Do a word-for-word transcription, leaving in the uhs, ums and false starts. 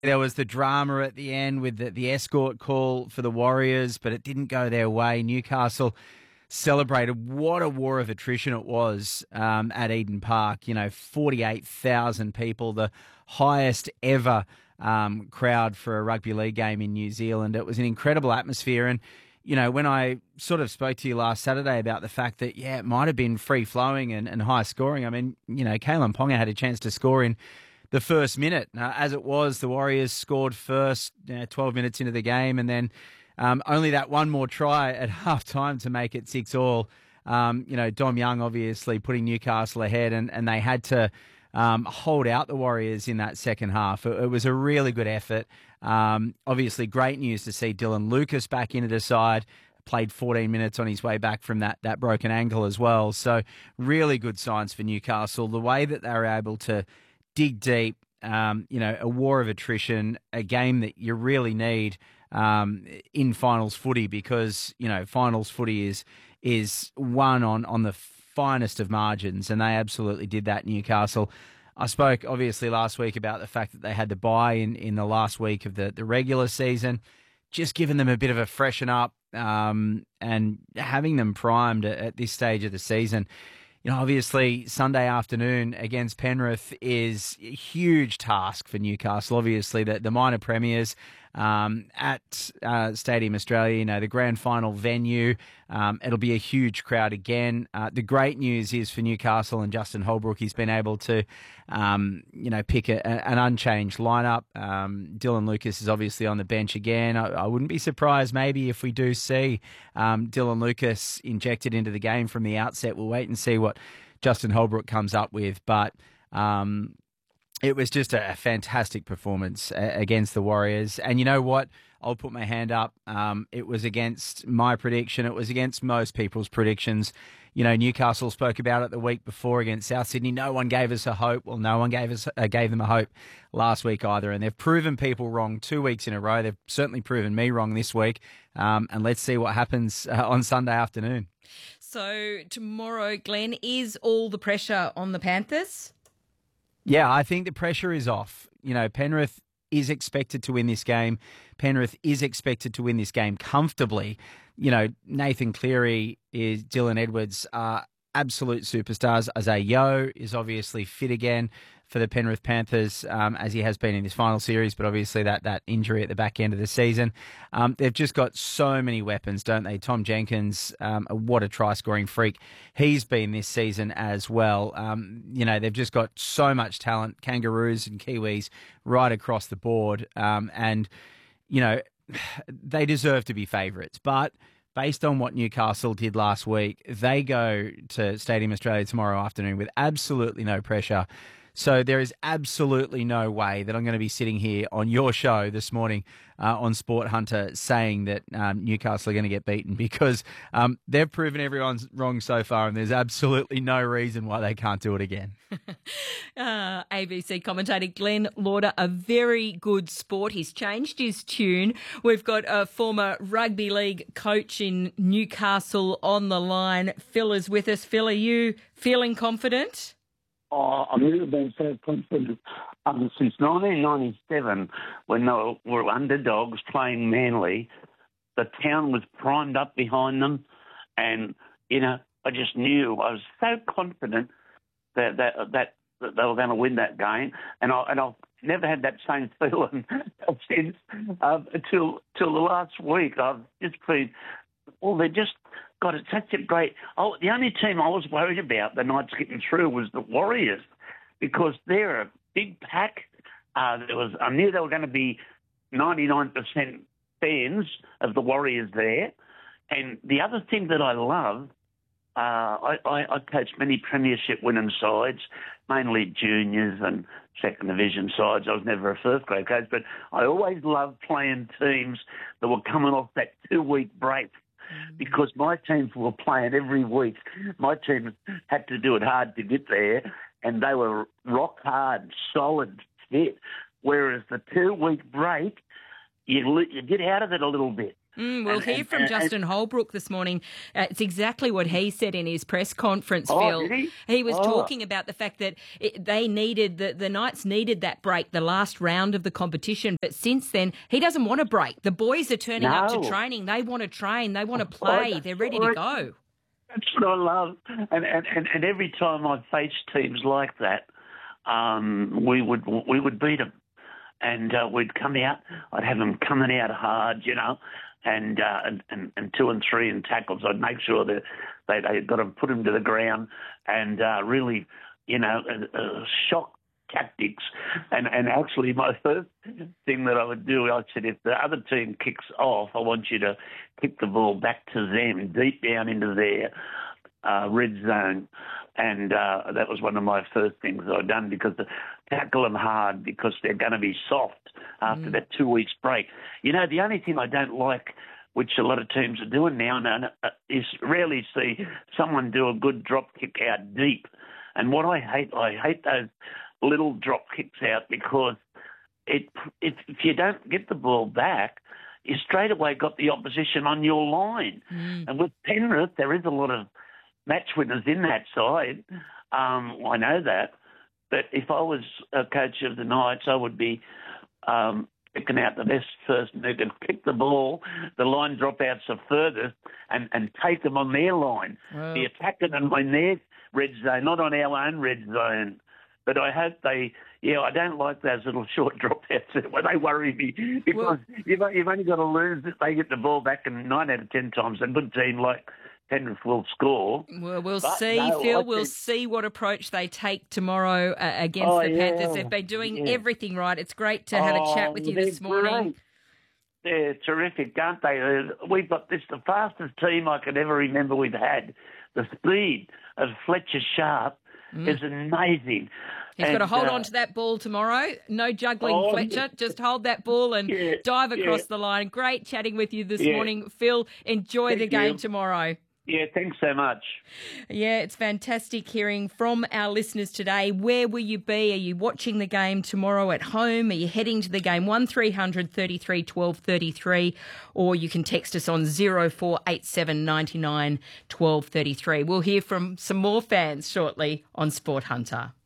There was the drama at the end with the, the escort call for the Warriors, but it didn't go their way. Newcastle celebrated. What a war of attrition it was um, at Eden Park. You know, forty-eight thousand people, the highest ever um, crowd for a rugby league game in New Zealand. It was an incredible atmosphere. And, you know, when I sort of spoke to you last Saturday about the fact that, yeah, it might have been free-flowing and, and high-scoring, I mean, you know, Kalen Ponga had a chance to score in the first minute. Uh, as it was, the Warriors scored first, you know, twelve minutes into the game, and then um, only that one more try at half-time to make it six all. Um, you know, Dom Young obviously putting Newcastle ahead, and, and they had to um, hold out the Warriors in that second half. It, it was a really good effort. Um, obviously, great news to see Dylan Lucas back into the side. Played fourteen minutes on his way back from that that broken ankle as well. So really good signs for Newcastle. The way that they were able to dig deep, um, you know, a war of attrition, a game that you really need um, in finals footy because, you know, finals footy is is won on, on the finest of margins, and they absolutely did that, Newcastle. I spoke, obviously, last week about the fact that they had to buy in, in the last week of the, the regular season, just giving them a bit of a freshen up um, and having them primed at, at this stage of the season. You know, obviously, Sunday afternoon against Penrith is a huge task for Newcastle. Obviously, the, the minor premiers um, at uh, Stadium Australia, you know, the grand final venue. Um, it'll be a huge crowd again. Uh, the great news is for Newcastle and Justin Holbrook, he's been able to, um, you know, pick a, an unchanged lineup. Um, Dylan Lucas is obviously on the bench again. I, I wouldn't be surprised maybe if we do see um, Dylan Lucas injected into the game from the outset. We'll wait and see what Justin Holbrook comes up with. But um, it was just a, a fantastic performance a, against the Warriors. And you know what? I'll put my hand up. Um, it was against my prediction. It was against most people's predictions. You know, Newcastle spoke about it the week before against South Sydney. No one gave us a hope. Well, no one gave us uh, gave them a hope last week either. And they've proven people wrong two weeks in a row. They've certainly proven me wrong this week. Um, and let's see what happens uh, on Sunday afternoon. So tomorrow, Glenn, is all the pressure on the Panthers? Yeah, I think the pressure is off. You know, Penrith is expected to win this game. Penrith is expected to win this game comfortably. You know, Nathan Cleary, is Dylan Edwards are absolute superstars. Isaiah Yeo is obviously fit again for the Penrith Panthers, um, as he has been in this final series, but obviously that that injury at the back end of the season. Um, they've just got so many weapons, don't they? Tom Jenkins, um, what a try-scoring freak he's been this season as well. Um, you know, they've just got so much talent, Kangaroos and Kiwis right across the board. Um, and, you know, they deserve to be favourites. But based on what Newcastle did last week, they go to Stadium Australia tomorrow afternoon with absolutely no pressure. So there is absolutely no way that I'm going to be sitting here on your show this morning uh, on Sport Hunter saying that um, Newcastle are going to get beaten because um, they've proven everyone's wrong so far, and there's absolutely no reason why they can't do it again. uh, A B C commentator Glenn Lauder, a very good sport. He's changed his tune. We've got a former rugby league coach in Newcastle on the line. Phil is with us. Phil, are you feeling confident? Oh, I've never been so confident um, since nineteen ninety-seven when they were underdogs playing Manly. The town was primed up behind them, and, you know, I just knew. I was so confident that that, that, that they were going to win that game, and, I, and I've never had that same feeling since um, until, until the last week. I've just been, well, they're just... God, it's such a great... Oh, the only team I was worried about the Knights getting through was the Warriors because they're a big pack. Uh, there was, I knew there were going to be ninety-nine percent fans of the Warriors there. And the other thing that I love, uh, I, I, I coached many premiership winning sides, mainly juniors and second division sides. I was never a first grade coach, but I always loved playing teams that were coming off that two-week break, because my teams were playing every week. My team had to do it hard to get there, and they were rock hard, solid, fit. Whereas the two-week break, you, you get out of it a little bit. Mm, we'll And- hear and- from and- Justin Holbrook this morning. Uh, it's exactly what he said in his press conference, Oh, Phil. did he? was Oh. talking about the fact that it, they needed, the, the Knights needed that break, the last round of the competition. But since then, he doesn't want a break. The boys are turning up to No. training. They want to train. They want to Oh, play. that's They're ready to right. go. That's what I love. And and, and, and every time I face teams like that, um, we would we would beat them. And uh, we'd come out. I'd have them coming out hard, you know, and uh, and, and and two and three in tackles. I'd make sure that they they got to put them to the ground and uh, really, you know, uh, uh, shock tactics. And and actually, my first thing that I would do, I said, if the other team kicks off, I want you to kick the ball back to them, deep down into their uh, red zone. And uh, that was one of my first things I'd done, because the, tackle them hard, because they're going to be soft after Mm. that two weeks break. You know, the only thing I don't like, which a lot of teams are doing now, and uh, is rarely see someone do a good drop kick out deep. And what I hate, I hate those little drop kicks out, because it if, if you don't get the ball back, you straight away got the opposition on your line. Mm. And with Penrith, there is a lot of match winners in that side. Um, I know that. But if I was a coach of the Knights, I would be um, picking out the best person who can kick the ball, the line dropouts are furthest, and, and take them on their line. Well. Be attacking them in their red zone, not on our own red zone. But I hope they, yeah, I don't like those little short dropouts where they worry me, because Well, you've, you've only got to lose it. They get the ball back, and nine out of ten times a good team like Penrith will score. Well, we'll But see, no, Phil. I We'll think- see what approach they take tomorrow uh, against Oh, the yeah, Panthers. They've been doing yeah. everything right. It's great to have a chat with you they're this morning. great. They're terrific, aren't they? Uh, We've got this, the fastest team I can ever remember we've had. The speed of Fletcher Sharp is amazing. He's got to And, hold uh, on to that ball tomorrow. No juggling, Oh, Fletcher. Just hold that ball and Yeah, dive across yeah. the line. Great chatting with you this Yeah. morning, Phil. Enjoy Thank the game you. tomorrow. Yeah, thanks so much. Yeah, it's fantastic hearing from our listeners today. Where will you be? Are you watching the game tomorrow at home? Are you heading to the game? one three hundred thirty-three twelve thirty-three, or you can text us on zero four eight seven ninety-nine twelve thirty-three. We'll hear from some more fans shortly on Sport Hunter.